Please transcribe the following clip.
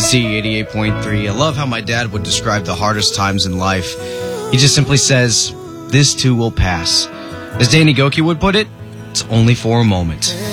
Z88.3. I love how my dad would describe the hardest times in life. He just simply says, this too will pass. As Danny Goki would put it, it's only for a moment.